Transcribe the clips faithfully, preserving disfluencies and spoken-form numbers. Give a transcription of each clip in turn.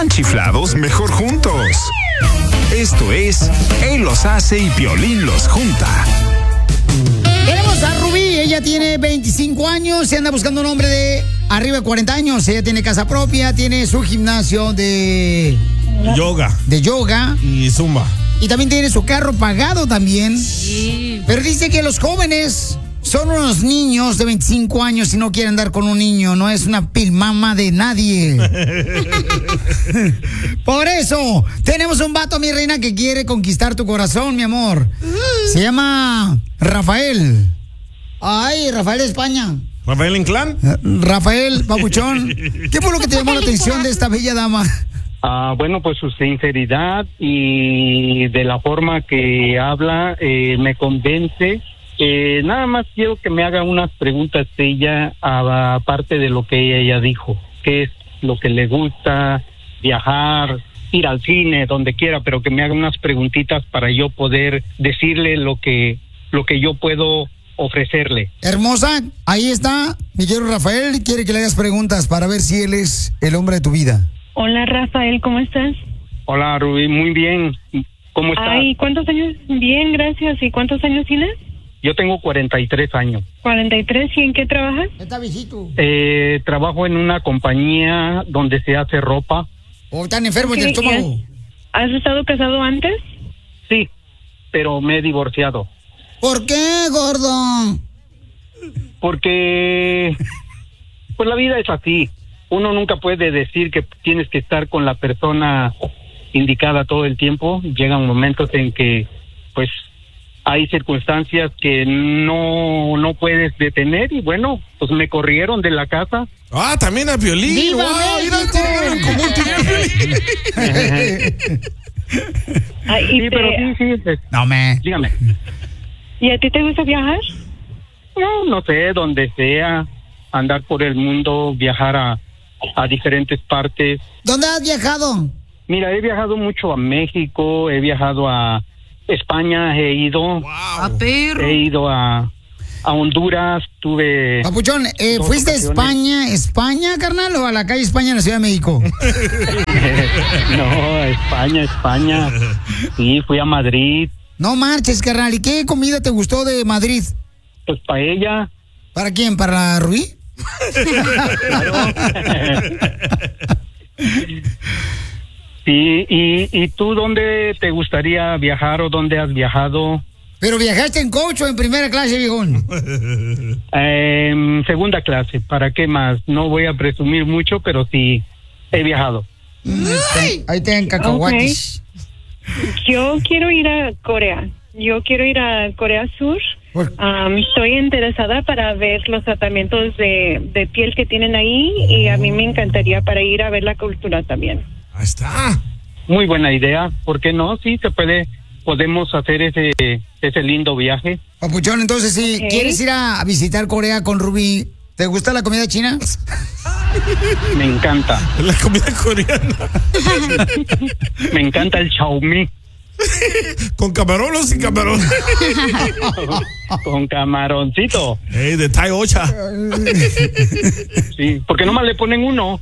están chiflados, mejor juntos. Esto es Él los hace y Piolín los junta. Tenemos a Rubí, ella tiene veinticinco años, se anda buscando un hombre de arriba de cuarenta años, ella tiene casa propia, tiene su gimnasio de... Yoga. De yoga. Y zumba. Y también tiene su carro pagado también. Sí. Pero dice que los jóvenes son unos niños de veinticinco años y no quieren andar con un niño. No es una pilmama de nadie. Por eso, tenemos un vato, mi reina, que quiere conquistar tu corazón, mi amor. Se llama Rafael. Ay, Rafael de España. ¿Rafael Inclán? Rafael, papuchón. ¿Qué fue lo que te llamó la atención de esta bella dama? Ah, bueno, pues su sinceridad y de la forma que habla eh, me convence. Eh, nada más quiero que me haga unas preguntas ella, aparte de lo que ella dijo. ¿Qué es lo que le gusta? Viajar, ir al cine, donde quiera, pero que me haga unas preguntitas para yo poder decirle lo que, lo que yo puedo ofrecerle. Hermosa, ahí está, mi querido Rafael, quiere que le hagas preguntas para ver si él es el hombre de tu vida. Hola, Rafael, ¿cómo estás? Hola, Rubí, muy bien. ¿Cómo estás? Ay, ¿cuántos años? Bien, gracias. ¿Y cuántos años tienes? Yo tengo cuarenta y tres años. cuarenta y tres, ¿y en qué trabajas? Está viejito. Eh, trabajo en una compañía donde se hace ropa. ¿O están enfermos del estómago? ¿Has estado casado antes? Sí, pero me he divorciado. ¿Por qué, gordo? Porque, pues la vida es así. Uno nunca puede decir que tienes que estar con la persona indicada todo el tiempo. Llegan momentos en que, pues, hay circunstancias que no, no puedes detener y bueno, pues me corrieron de la casa. Ah, también a Piolín. ¡Viva ¡Wow! México! Mira, tienen en común, tienen Piolín. Ay, Sí, te... pero sí, sí. es- No, me. Dígame. ¿Y a ti te gusta viajar? No, no sé, donde sea, andar por el mundo, viajar a, a diferentes partes. ¿Dónde has viajado? Mira, he viajado mucho a México, he viajado a España, he ido, A perro. he ido a, a Honduras, tuve... Papuchón, eh, Dos ¿fuiste a ocasiones. España, España, carnal, o a la calle España en la Ciudad de México? No, España, España. Sí, fui a Madrid, No marches, carnal. ¿Y qué comida te gustó de Madrid? pues paella. ¿Para quién? ¿Para Rubí? Sí, y, ¿y tú dónde te gustaría viajar o dónde has viajado? ¿Pero viajaste en coach o en primera clase, viejón? Eh, en segunda clase, ¿para qué más? No voy a presumir mucho, pero sí he viajado. Ahí te en cacahuates. Yo quiero ir a Corea. Yo quiero ir a Corea Sur. ¿Por- Um, estoy interesada para ver los tratamientos de, de piel que tienen ahí y a mí me encantaría para ir a ver la cultura también. Ahí está. Muy buena idea, ¿por qué no? Sí, se puede, podemos hacer ese, ese lindo viaje. Papuchón, entonces, si Ok. quieres ir a visitar Corea con Rubí, ¿te gusta la comida china? Me encanta, La comida coreana. me encanta el chaumí. ¿Con camarón o sin camarón? Con camaroncito. Ey, de Thai Ocha. Sí, porque nomás le ponen uno.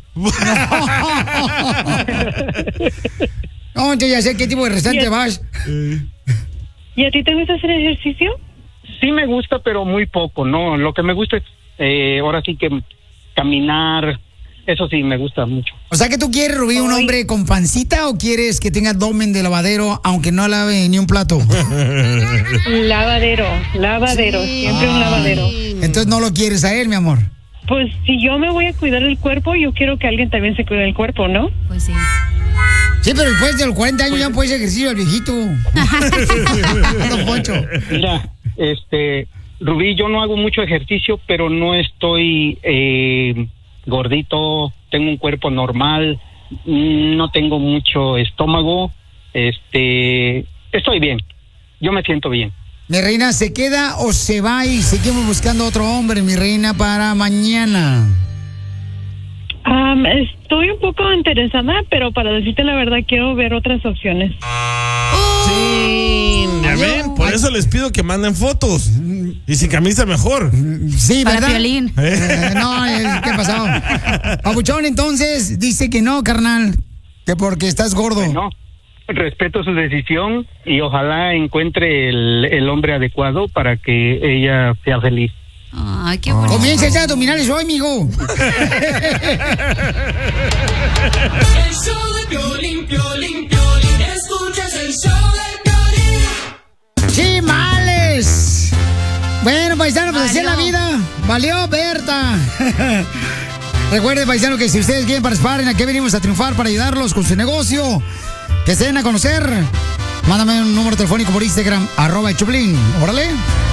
No, yo ya sé qué tipo de restaurante Bien. vas. ¿Y a ti te gusta hacer ejercicio? Sí me gusta, pero muy poco, ¿no? Lo que me gusta es, eh, ahora sí que caminar, eso sí me gusta mucho. O sea, que tú quieres, Rubí, un Ay. hombre con pancita o quieres que tenga abdomen de lavadero aunque no lave ni un plato? Lavadero, lavadero, siempre un lavadero. Entonces no lo quieres a él, mi amor. Pues si yo me voy a cuidar el cuerpo, yo quiero que alguien también se cuide el cuerpo, ¿no? Pues sí. Sí, pero después de los cuarenta años ya no puedes ejercicio al viejito. Don Poncho. Mira, este, Rubí, yo no hago mucho ejercicio, pero no estoy eh, gordito, tengo un cuerpo normal, no tengo mucho estómago, este, estoy bien, yo me siento bien. Mi reina, ¿se queda o se va y seguimos buscando otro hombre, mi reina, para mañana? Um, estoy un poco interesada, pero para decirte la verdad quiero ver otras opciones. Sí, ya ven, por eso les pido que manden fotos. Y sin camisa mejor. Sí, Para ¿verdad? Piolín. Eh, no, eh, ¿qué pasó? Papuchón, entonces, dice que no, carnal. Que porque estás gordo. No, respeto su decisión y ojalá encuentre el, el hombre adecuado para que ella sea feliz. Ay, qué bonito. Comienza a hacer abdominales hoy, mijo. El show de Piolín, Piolín, Piolín. Escuchas el show de Piolín. ¡Chimales! Bueno, paisano, pues así es la vida. Valió, Berta. Recuerde, paisano, que si ustedes quieren participar en Aquí venimos a triunfar para ayudarlos con su negocio, que se den a conocer, mándame un número telefónico por Instagram, arroba el Choplin. Órale.